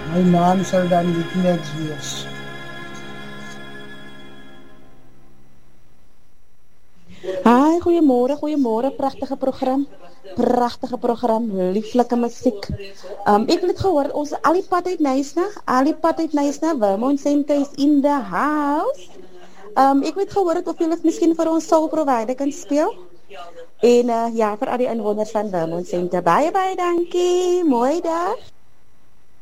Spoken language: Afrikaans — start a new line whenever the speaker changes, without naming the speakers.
My naam sal dan Lignets wees.
Hi, goeiemôre, pragtige program, lieflike musiek. Ek het gehoor, ons Alipad uit Nysna, Vermont Center is in the house. Ek het gehoor of julle miskien vir ons Soul Provider kan speel. En ja, vir al die inwoners van Vermont Center, baie dankie, mooi dag.